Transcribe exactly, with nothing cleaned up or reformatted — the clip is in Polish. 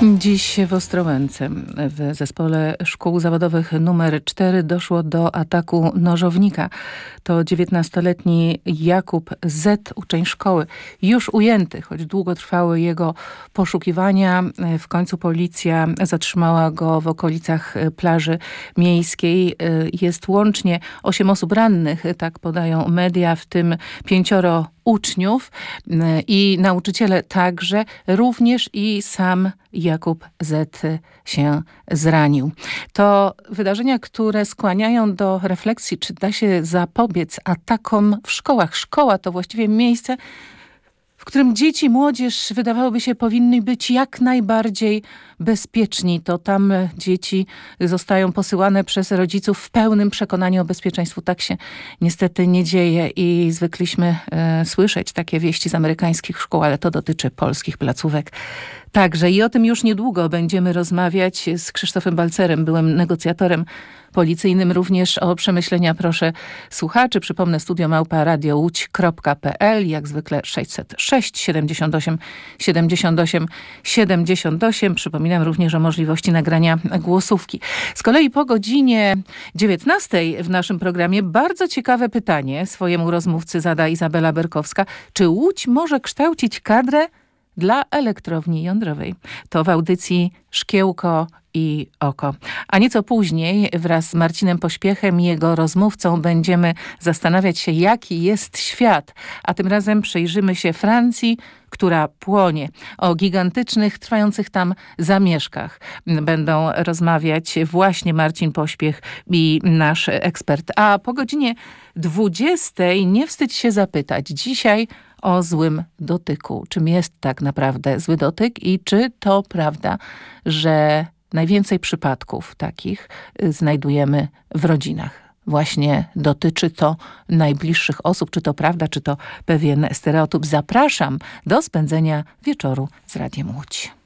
Dziś w Ostrołęce w Zespole Szkół Zawodowych numer cztery doszło do ataku nożownika. To dziewiętnastoletni Jakub Z., uczeń szkoły, już ujęty, choć długo trwały jego poszukiwania. W końcu policja zatrzymała go w okolicach plaży miejskiej. Jest łącznie osiem osób rannych, tak podają media, w tym pięcioro uczniów i nauczyciele także, również i sam Jakub Z. się zranił. To wydarzenia, które skłaniają do refleksji, czy da się zapobiec atakom w szkołach. Szkoła to właściwie miejsce, w którym dzieci, młodzież, wydawałoby się, powinny być jak najbardziej bezpieczni. To tam dzieci zostają posyłane przez rodziców w pełnym przekonaniu o bezpieczeństwu. Tak się niestety nie dzieje i zwykliśmy e, słyszeć takie wieści z amerykańskich szkół, ale to dotyczy polskich placówek także. I o tym już niedługo będziemy rozmawiać z Krzysztofem Balcerem, byłym negocjatorem policyjnym. Również o przemyślenia proszę słuchaczy. Przypomnę, studio małpa radiołódź kropka pe el, jak zwykle sześćset sześć siedemdziesiąt osiem siedemdziesiąt osiem siedemdziesiąt osiem. Przypominam również o możliwości nagrania głosówki. Z kolei po godzinie dziewiętnastej w naszym programie bardzo ciekawe pytanie swojemu rozmówcy zada Izabela Berkowska. Czy Łódź może kształcić kadrę dla elektrowni jądrowej? To w audycji Szkiełko i Oko. A nieco później wraz z Marcinem Pośpiechem i jego rozmówcą będziemy zastanawiać się, jaki jest świat. A tym razem przyjrzymy się Francji, która płonie. O gigantycznych, trwających tam zamieszkach będą rozmawiać właśnie Marcin Pośpiech i nasz ekspert. A po godzinie dwudziestej nie wstydź się zapytać. Dzisiaj o złym dotyku. Czym jest tak naprawdę zły dotyk i czy to prawda, że najwięcej przypadków takich znajdujemy w rodzinach? Właśnie dotyczy to najbliższych osób. Czy to prawda, czy to pewien stereotyp? Zapraszam do spędzenia wieczoru z Radiem Łódź.